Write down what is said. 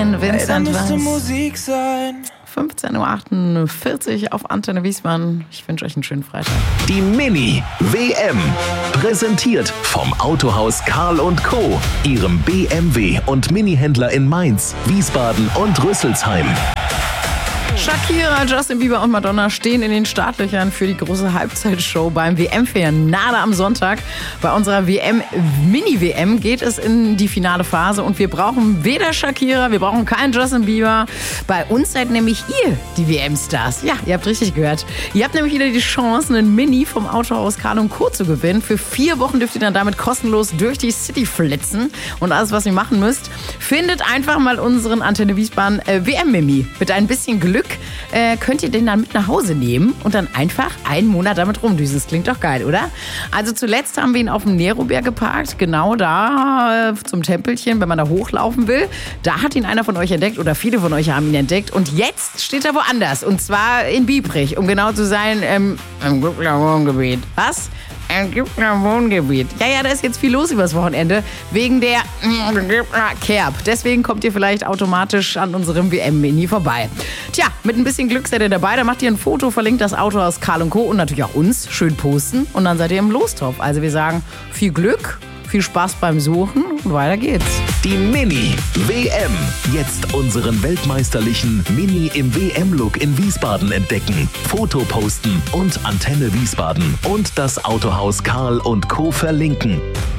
bisschen Vincent müsste Weiss. Musik sein. 15.48 Uhr auf Antenne Wiesbaden. Ich wünsche euch einen schönen Freitag. Die Mini-WM. Präsentiert vom Autohaus Karl & Co. Ihrem BMW- und Minihändler in Mainz, Wiesbaden und Rüsselsheim. Shakira, Justin Bieber und Madonna stehen in den Startlöchern für die große Halbzeitshow beim WM-Finale am Sonntag. Bei unserer Mini-WM geht es in die finale Phase und wir brauchen weder Shakira, wir brauchen keinen Justin Bieber. Bei uns seid nämlich ihr die WM-Stars. Ja, ihr habt richtig gehört. Ihr habt nämlich wieder die Chance, einen Mini vom Autohaus Karl & Co. zu gewinnen. Für 4 Wochen dürft ihr dann damit kostenlos durch die City flitzen. Und alles, was ihr machen müsst, findet einfach mal unseren Antenne Wiesbaden WM-Mimi. Mit ein bisschen Glück könnt ihr den dann mit nach Hause nehmen und dann einfach einen Monat damit rumdüsen. Das klingt doch geil, oder? Also zuletzt haben wir ihn auf dem Neroberg geparkt, genau da zum Tempelchen, wenn man da hochlaufen will. Da hat ihn einer von euch entdeckt oder viele von euch haben ihn entdeckt und jetzt steht er woanders und zwar in Biebrich, um genau zu sein, im Glückler Wohngebiet. Was? Ein Glückler Wohngebiet. Ja, da ist jetzt viel los übers Wochenende wegen der Kerb. Deswegen kommt ihr vielleicht automatisch an unserem WM-Mini vorbei. Tja, mit ein bisschen Glück seid ihr dabei. Da macht ihr ein Foto, verlinkt das Auto aus Karl & Co. und natürlich auch uns. Schön posten und dann seid ihr im Lostopf. Also wir sagen viel Glück, viel Spaß beim Suchen und weiter geht's. Die Mini-WM. Jetzt unseren weltmeisterlichen Mini im WM-Look in Wiesbaden entdecken. Foto posten und Antenne Wiesbaden und das Autohaus Karl & Co. verlinken.